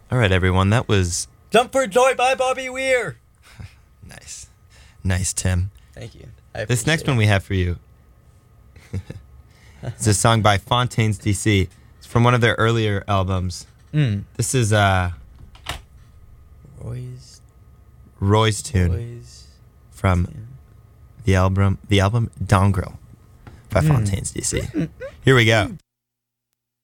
All right, everyone. That was Jump for Joy by Bobby Weir. nice. Nice, Tim. Thank you. This next one we have for you is a song by Fontaines DC. It's from one of their earlier albums. This is Roy's tune from the album Dongrel by Fontaines DC. Here we go.